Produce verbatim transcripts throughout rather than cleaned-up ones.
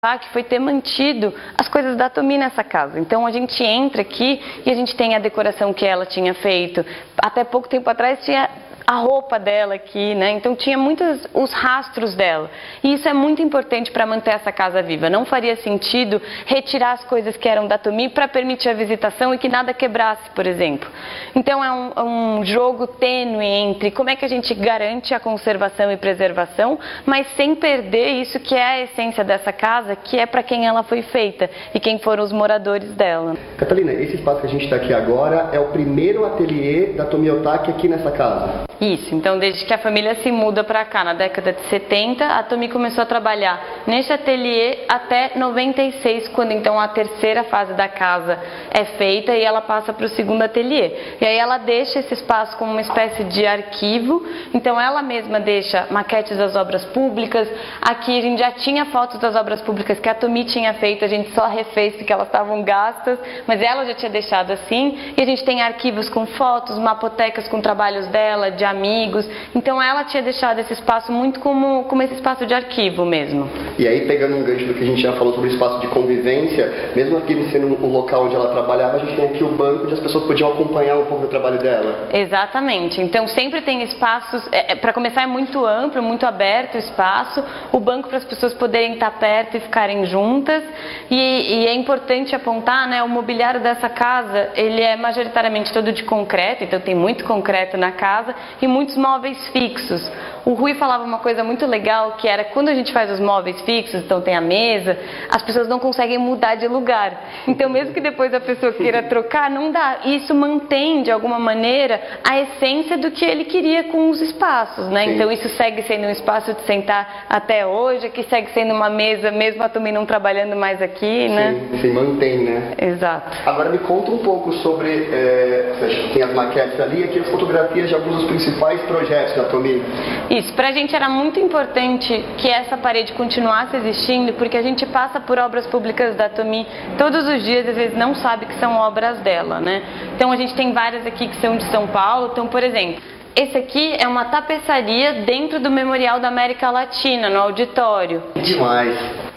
que foi ter mantido as coisas da Tomi nessa casa. Então a gente entra aqui e a gente tem a decoração que ela tinha feito. Até pouco tempo atrás tinha a roupa dela aqui, né? Então tinha muitos os rastros dela. E isso é muito importante para manter essa casa viva. Não faria sentido retirar as coisas que eram da Tomi para permitir a visitação e que nada quebrasse, por exemplo. Então é um, um jogo tênue entre como é que a gente garante a conservação e preservação, mas sem perder isso que é a essência dessa casa, que é para quem ela foi feita e quem foram os moradores dela. Catalina, esse espaço que a gente está aqui agora é o primeiro ateliê da Tomi Otaki aqui nessa casa? Isso, então desde que a família se muda para cá na década de setenta, a Tomi começou a trabalhar nesse ateliê até noventa e seis, quando então a terceira fase da casa é feita e ela passa para o segundo ateliê. E aí ela deixa esse espaço como uma espécie de arquivo, então ela mesma deixa maquetes das obras públicas. Aqui a gente já tinha fotos das obras públicas que a Tomi tinha feito, a gente só refez porque elas estavam gastas, mas ela já tinha deixado assim. E a gente tem arquivos com fotos, mapotecas com trabalhos dela, de amigos, então ela tinha deixado esse espaço muito como, como esse espaço de arquivo mesmo. E aí, pegando um gancho do que a gente já falou sobre o espaço de convivência, mesmo aqui sendo um local onde ela trabalhava, a gente tem aqui o banco onde as pessoas podiam acompanhar um pouco do trabalho dela. Exatamente, então sempre tem espaços, é, para começar é muito amplo, muito aberto o espaço, o banco para as pessoas poderem estar perto e ficarem juntas, e, e é importante apontar, né, o mobiliário dessa casa, ele é majoritariamente todo de concreto, então tem muito concreto na casa, e muitos móveis fixos. O Rui falava uma coisa muito legal, que era quando a gente faz os móveis fixos, então tem a mesa, as pessoas não conseguem mudar de lugar. Então mesmo que depois a pessoa queira trocar, não dá. Isso mantém de alguma maneira a essência do que ele queria com os espaços, né? Sim. Então isso segue sendo um espaço de sentar até hoje, que segue sendo uma mesa, mesmo a Tomi não trabalhando mais aqui, né? Sim, se mantém, né? Exato. Agora me conta um pouco sobre, é, tem as maquetes ali, aqui as fotografias de alguns dos principais projetos da Tomi. Isso, pra gente era muito importante que essa parede continuasse existindo, porque a gente passa por obras públicas da Tomi todos os dias, às vezes não sabe que são obras dela, né? Então a gente tem várias aqui que são de São Paulo, então por exemplo, esse aqui é uma tapeçaria dentro do Memorial da América Latina, no auditório. Demais!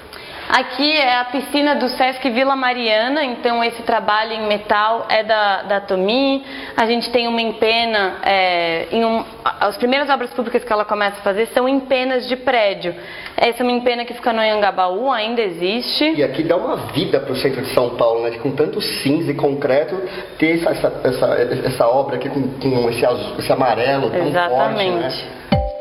Aqui é a piscina do Sesc Vila Mariana, então esse trabalho em metal é da, da Tomi. A gente tem uma empena, é, em um, as primeiras obras públicas que ela começa a fazer são empenas de prédio. Essa é uma empena que fica no Anhangabaú, ainda existe. E aqui dá uma vida para o centro de São Paulo, né? Com tanto cinza e concreto, ter essa, essa, essa, essa obra aqui com, com esse, azul, esse amarelo tão Exatamente. forte, né?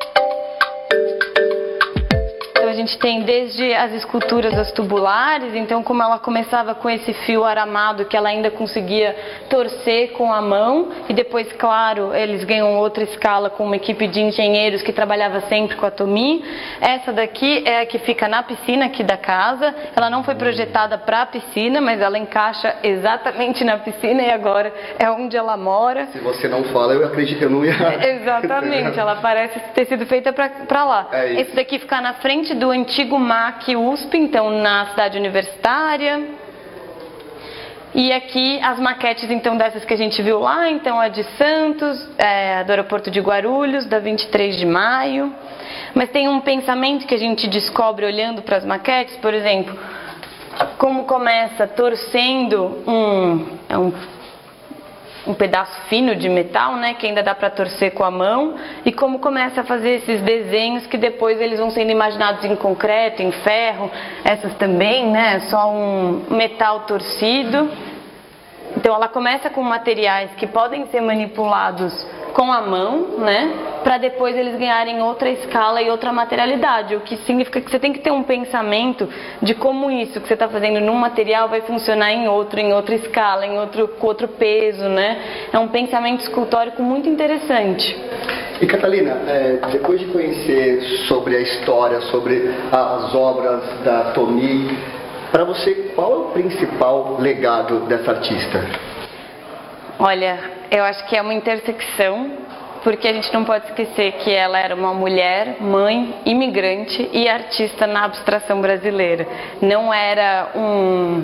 A gente tem desde as esculturas das tubulares, então como ela começava com esse fio aramado que ela ainda conseguia torcer com a mão, e depois, claro, eles ganham outra escala com uma equipe de engenheiros que trabalhava sempre com a Tomi. Essa daqui é a que fica na piscina aqui da casa, ela não foi projetada para a piscina, mas ela encaixa exatamente na piscina e agora é onde ela mora. Se você não fala, eu acredito que eu não ia... Exatamente, ela parece ter sido feita para lá. É isso. Esse daqui fica na frente do antigo M A C U S P, então na cidade universitária. E aqui as maquetes então dessas que a gente viu lá, então a de Santos, é, a do aeroporto de Guarulhos, da vinte e três de maio. Mas tem um pensamento que a gente descobre olhando para as maquetes, por exemplo, como começa torcendo um, é um um pedaço fino de metal, né, que ainda dá para torcer com a mão, e como começa a fazer esses desenhos que depois eles vão sendo imaginados em concreto, em ferro, essas também, né, só um metal torcido. Então ela começa com materiais que podem ser manipulados com a mão, né, para depois eles ganharem outra escala e outra materialidade, o que significa que você tem que ter um pensamento de como isso que você está fazendo num material vai funcionar em outro, em outra escala, em outro, com outro peso, né? É um pensamento escultórico muito interessante. E Catalina, é, depois de conhecer sobre a história, sobre as obras da Tomi, para você, qual é o principal legado dessa artista? Olha, eu acho que é uma intersecção, porque a gente não pode esquecer que ela era uma mulher, mãe, imigrante e artista na abstração brasileira. Não era um,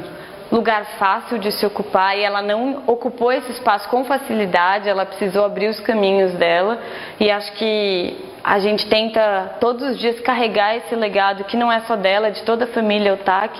lugar fácil de se ocupar e ela não ocupou esse espaço com facilidade, ela precisou abrir os caminhos dela e acho que a gente tenta todos os dias carregar esse legado que não é só dela, é de toda a família Ohtake.